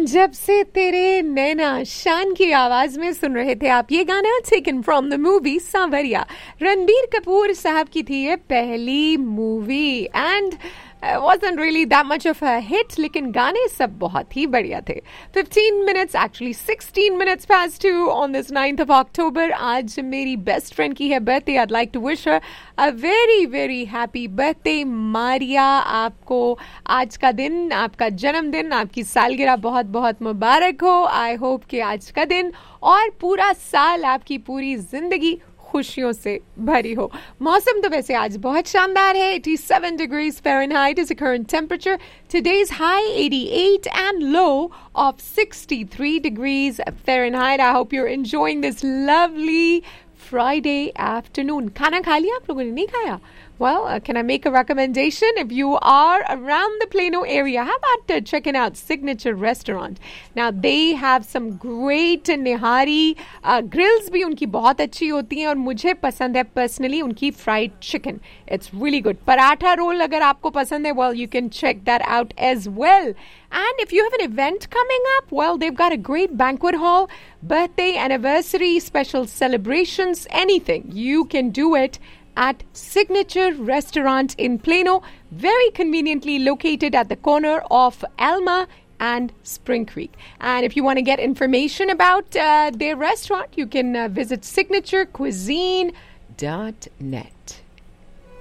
जब से तेरे नैना शान की आवाज में सुन रहे थे आप ये गाना टेकन फ्रॉम द मूवी सांवरिया। रणबीर कपूर साहब की थी ये पहली movie and wasn't really that much of a hit, लेकिन गाने सब बहुत ही बढ़िया थे। 15 minutes, actually 16 minutes past 2 on this 9th of October। आज मेरी बेस्ट फ्रेंड की है birthday. I'd like to wish her a very very happy birthday Maria. आपको आज का दिन, आपका जन्मदिन, आपकी सालगिरह बहुत बहुत मुबारक हो। आई होप कि आज का दिन और पूरा साल आपकी पूरी जिंदगी खुशियों से भरी हो। मौसम तो वैसे आज बहुत शानदार है। 87 degrees Fahrenheit is the current temperature. Today's high 88 and low of 63 degrees Fahrenheit. I hope you're enjoying this lovely Friday afternoon. खाना खा लिया आप लोगों ने? नहीं खाया? Well, can I make a recommendation? If you are around the Plano area, how about checking out Signature Restaurant? Now, they have some great nihari grills भी उनकी बहुत अच्छी होती हैं और मुझे पसंद है personally उनकी fried chicken. It's really good. Paratha role अगर आपको पसंद है, well, you can check that out as well. And if you have an event coming up, well, they've got a great banquet hall, birthday, anniversary, special celebrations, anything. You can do it at Signature Restaurant in Plano, very conveniently located at the corner of Alma and Spring Creek. And if you want to get information about their restaurant, you can visit signaturecuisine.net.